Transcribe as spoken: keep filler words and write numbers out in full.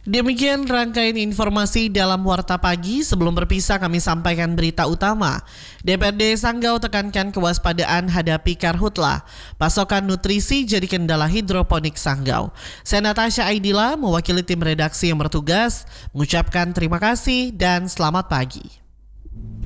Demikian rangkaian informasi dalam Warta Pagi. Sebelum berpisah kami sampaikan berita utama. D P R D Sanggau tekankan kewaspadaan hadapi karhutlah. Pasokan nutrisi jadi kendala hidroponik Sanggau. Saya Natasha Aidila mewakili tim redaksi yang bertugas mengucapkan terima kasih dan selamat pagi.